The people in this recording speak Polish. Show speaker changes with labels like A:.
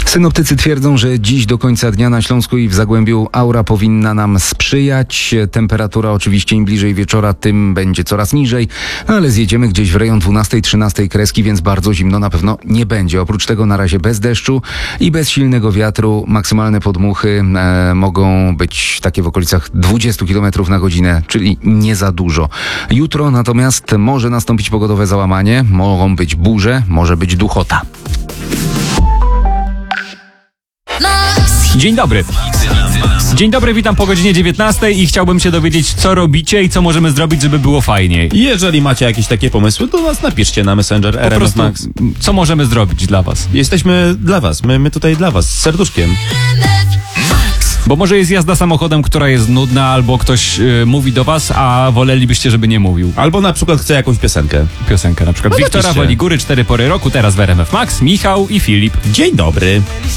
A: Synoptycy twierdzą, że dziś do końca dnia na Śląsku i w Zagłębiu aura powinna nam sprzyjać. Temperatura oczywiście im bliżej wieczora, tym będzie coraz niżej, ale zjedziemy gdzieś w rejon 12-13 kreski, więc bardzo zimno na pewno nie będzie. Oprócz tego na razie bez deszczu i bez silnego wiatru. Maksymalne podmuchy mogą być takie w okolicach 20 km na godzinę, czyli nie za dużo. Jutro natomiast może nastąpić pogodowe załamanie, mogą być burze, może być duchota.
B: Dzień dobry. Dzień dobry, witam po godzinie 19 i chciałbym się dowiedzieć, co robicie i co możemy zrobić, żeby było fajniej.
C: Jeżeli macie jakieś takie pomysły, to nas napiszcie na Messenger
B: Po
C: RMF
B: prostu,
C: Max.
B: co możemy zrobić dla was?
C: Jesteśmy dla was, my tutaj dla was, z serduszkiem.
B: Bo może jest jazda samochodem, która jest nudna, albo ktoś mówi do was, a wolelibyście, żeby nie mówił.
C: Albo na przykład chce jakąś piosenkę.
B: Piosenkę na przykład.
C: No
B: Wiktora
C: napiszcie.
B: Woli Góry, 4 pory roku, teraz w RMF Max, Michał i Filip.
C: Dzień dobry.